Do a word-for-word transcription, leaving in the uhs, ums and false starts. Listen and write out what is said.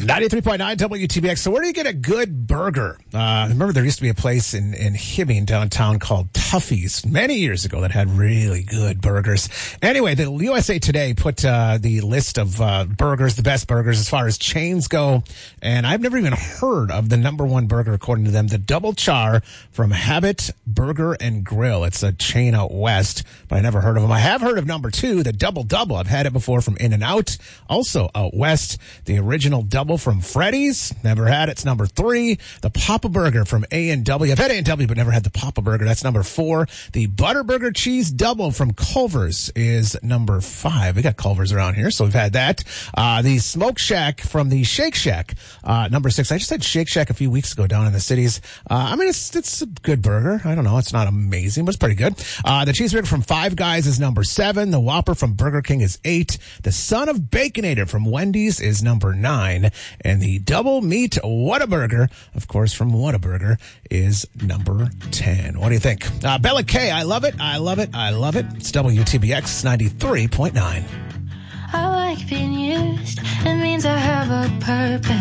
ninety-three point nine W T B X. So where do you get a good burger? Uh, remember there used to be a place in, in Hibbing downtown called Tuffy's many years ago that had really good burgers. Anyway, the U S A Today put uh, the list of uh, burgers, the best burgers as far as chains go. And I've never even heard of the number one burger according to them, the Double Char from Habit Burger and Grill. It's a chain out west, but I never heard of them. I have heard of number two, the Double Double. I've had it before from In-N-Out, also out west. The original double from Freddy's. Never had it. It's number three. The Papa Burger from A and W. I've had A and W, but never had the Papa Burger. That's number four. The Butterburger Cheese Double from Culver's is number five. We got Culver's around here, so we've had that. Uh, the Smoke Shack from the Shake Shack, uh, number six. I just had Shake Shack a few weeks ago down in the cities. Uh, I mean, it's, it's a good burger. I don't know. It's not amazing, but it's pretty good. Uh, the Cheeseburger from Five Guys is number seven. The Whopper from Burger King is eight. The Son of Baconator from Wendy's is number nine. And the Double Meat Whataburger, of course, from Whataburger is number ten. What do you think? Uh, Bella K, I love it. I love it. I love it. It's W T B X ninety-three point nine. I like being used. It means I have a purpose.